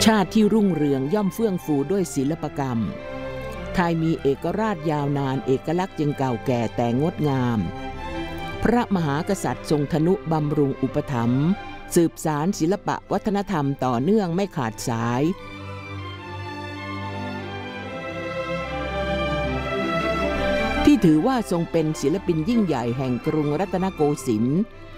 ชาติที่รุ่งเรืองย่อมเฟื่องฟูด้วยศิลปกรรมไทยมีเอกราชยาวนานเอกลักษณ์ยังเก่าแก่แต่งดงามพระมหากษัตริย์ทรงทนุบำรุงอุปถัมภ์สืบสารศิลปะวัฒนธรรมต่อเนื่องไม่ขาดสายที่ถือว่าทรงเป็นศิลปินยิ่งใหญ่แห่งกรุงรัตนโกสินทร์